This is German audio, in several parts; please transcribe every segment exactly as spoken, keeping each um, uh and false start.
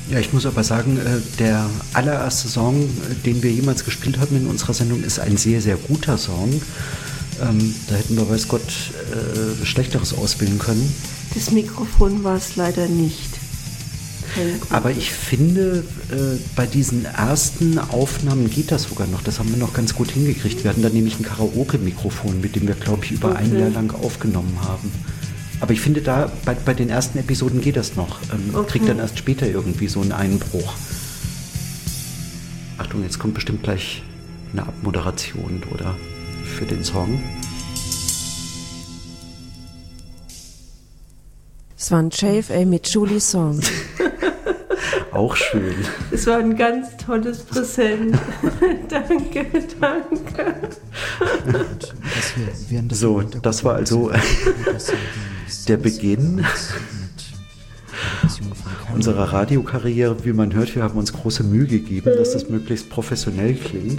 Ja, ich muss aber sagen, der allererste Song, den wir jemals gespielt haben in unserer Sendung, ist ein sehr, sehr guter Song. Ähm, da hätten wir, weiß Gott, äh, Schlechteres auswählen können. Das Mikrofon war es leider nicht. Aber ich finde, äh, bei diesen ersten Aufnahmen geht das sogar noch. Das haben wir noch ganz gut hingekriegt. Wir hatten da nämlich ein Karaoke-Mikrofon, mit dem wir, glaube ich, über okay. ein Jahr lang aufgenommen haben. Aber ich finde, da bei, bei den ersten Episoden geht das noch. Ähm, okay. Kriegt dann erst später irgendwie so einen Einbruch. Achtung, jetzt kommt bestimmt gleich eine Abmoderation, oder? Für den Song. Es war ein J F A mit Julie Song. Auch schön. Es war ein ganz tolles Präsent. Danke, danke. So, das war also der Beginn unserer Radiokarriere. Wie man hört, wir haben uns große Mühe gegeben, dass das möglichst professionell klingt.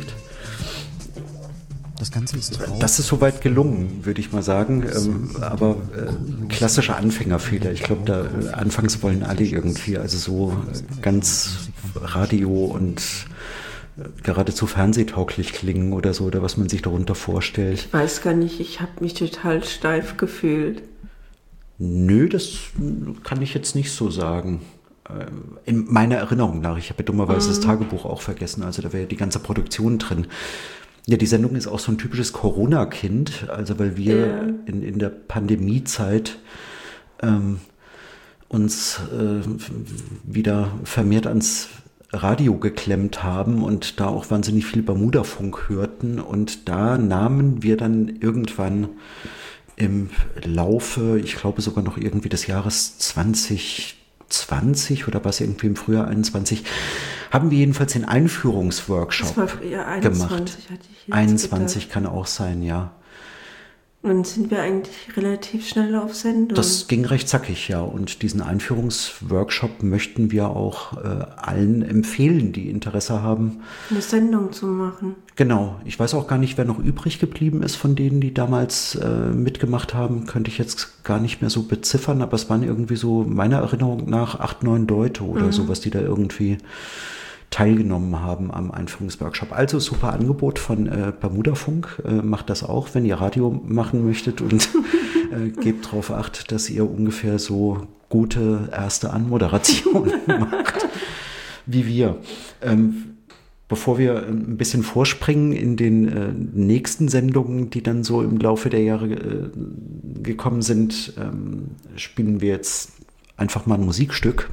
Das Ganze ist drauf. Das ist soweit gelungen, würde ich mal sagen. Ähm, aber äh, klassischer Anfängerfehler. Ich glaube, da äh, anfangs wollen alle irgendwie, also so äh, ganz Radio und äh, geradezu fernsehtauglich klingen oder so, oder was man sich darunter vorstellt. Ich weiß gar nicht, ich habe mich total steif gefühlt. Nö, das kann ich jetzt nicht so sagen. In meiner Erinnerung nach. Ich habe ja dummerweise mhm. das Tagebuch auch vergessen. Also da wäre ja die ganze Produktion drin. Ja, die Sendung ist auch so ein typisches Corona-Kind, also weil wir yeah. in, in der Pandemiezeit ähm, uns äh, wieder vermehrt ans Radio geklemmt haben und da auch wahnsinnig viel Bermuda-Funk hörten. Und da nahmen wir dann irgendwann im Laufe, ich glaube sogar noch irgendwie des Jahres zwanzig zwanzig oder was irgendwie im Frühjahr einundzwanzig, haben wir jedenfalls den Einführungsworkshop das war, ja, einundzwanzig gemacht. Hatte ich einundzwanzig gedacht. Kann auch sein, ja. Und dann sind wir eigentlich relativ schnell auf Sendung. Das ging recht zackig, ja. Und diesen Einführungsworkshop möchten wir auch äh, allen empfehlen, die Interesse haben, eine Sendung zu machen. Genau. Ich weiß auch gar nicht, wer noch übrig geblieben ist von denen, die damals äh, mitgemacht haben. Könnte ich jetzt gar nicht mehr so beziffern, aber es waren irgendwie so meiner Erinnerung nach acht, neun Leute oder mhm. sowas, die da irgendwie teilgenommen haben am Einführungsworkshop. Also super Angebot von äh, Bermuda-Funk. Äh, macht das auch, wenn ihr Radio machen möchtet und äh, gebt darauf Acht, dass ihr ungefähr so gute erste Anmoderation macht wie wir. Ähm, bevor wir ein bisschen vorspringen in den äh, nächsten Sendungen, die dann so im Laufe der Jahre äh, gekommen sind, ähm, spielen wir jetzt einfach mal ein Musikstück.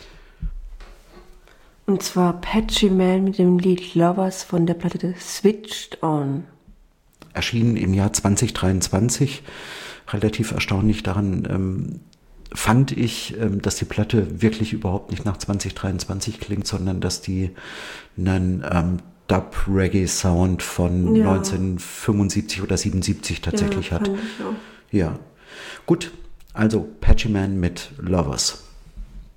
Und zwar Patchy Man mit dem Lied Lovers von der Platte Switched On. Erschienen im Jahr zwanzig dreiundzwanzig. Relativ erstaunlich daran ähm, fand ich, ähm, dass die Platte wirklich überhaupt nicht nach zwanzig dreiundzwanzig klingt, sondern dass die einen ähm, Dub-Reggae-Sound von ja. neunzehnhundertfünfundsiebzig oder siebenundsiebzig tatsächlich ja, hat. Ich auch. Ja, gut. Also Patchy Man mit Lovers.